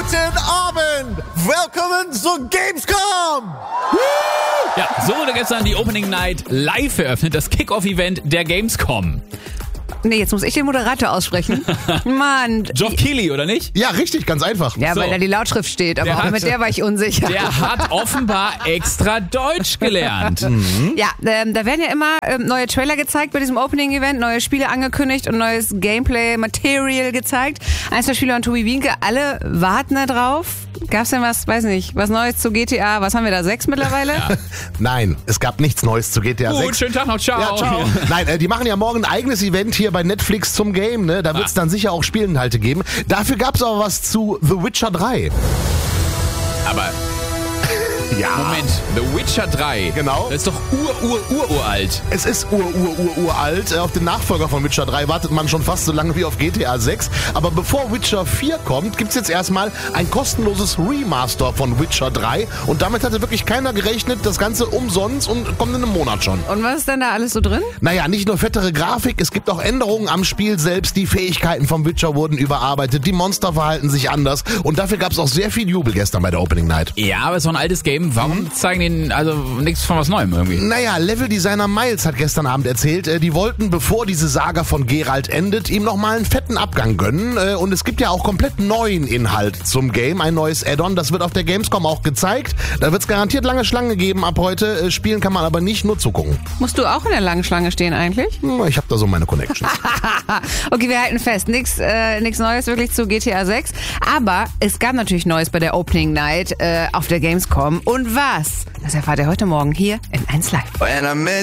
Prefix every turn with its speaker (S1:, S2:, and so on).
S1: Guten Abend! Willkommen zur Gamescom!
S2: Ja, so wurde gestern die Opening Night live eröffnet, das Kick-Off-Event der Gamescom.
S3: Nee, jetzt muss ich den Moderator aussprechen. Mann.
S2: Geoff Keighley, oder nicht?
S1: Ja, richtig, ganz einfach.
S3: Ja,
S2: So.
S3: weil da die Lautschrift steht, aber auch mit der war ich unsicher.
S2: Der hat offenbar extra Deutsch gelernt.
S3: Ja, da werden ja immer neue Trailer gezeigt bei diesem Opening-Event, neue Spiele angekündigt und neues Gameplay-Material gezeigt. Eins der Spieler und Tobi Wienke, alle warten da drauf. Gab's denn was, weiß nicht, was Neues zu GTA? Was haben wir da, 6 mittlerweile?
S1: Nein, es gab nichts Neues zu GTA 6.
S2: Gut, schönen Tag noch, ciao.
S1: Ja, ciao. Nein, die machen ja morgen ein eigenes Event hier bei Netflix zum Game, ne? Da wird's dann sicher auch Spielinhalte geben. Dafür gab's aber was zu The Witcher 3.
S2: Aber
S1: Ja.
S2: Moment, The Witcher 3.
S1: Genau.
S2: Das ist doch uralt.
S1: Es ist uralt. Auf den Nachfolger von Witcher 3 wartet man schon fast so lange wie auf GTA 6. Aber bevor Witcher 4 kommt, gibt's jetzt erstmal ein kostenloses Remaster von Witcher 3. Und damit hatte wirklich keiner gerechnet. Das Ganze umsonst und kommt in einem Monat schon.
S3: Und was ist denn da alles so drin?
S1: Naja, nicht nur fettere Grafik, es gibt auch Änderungen am Spiel selbst. Die Fähigkeiten vom Witcher wurden überarbeitet. Die Monster verhalten sich anders. Und dafür gab's auch sehr viel Jubel gestern bei der Opening Night.
S2: Ja, aber so ein altes Game. Warum zeigen die also nichts von was Neuem irgendwie?
S1: Naja, Leveldesigner Miles hat gestern Abend erzählt, die wollten, bevor diese Saga von Geralt endet, ihm nochmal einen fetten Abgang gönnen. Und es gibt ja auch komplett neuen Inhalt zum Game, ein neues Add-on. Das wird auf der Gamescom auch gezeigt. Da wird es garantiert lange Schlange geben ab heute. Spielen kann man aber nicht, nur zugucken.
S3: Musst du auch in der langen Schlange stehen eigentlich?
S1: Ich habe da so meine Connections.
S3: Okay, wir halten fest, nichts Neues wirklich zu GTA 6. Aber es gab natürlich Neues bei der Opening Night auf der Gamescom. Und was? Das erfahrt ihr heute Morgen hier in 1 Live.
S4: When I met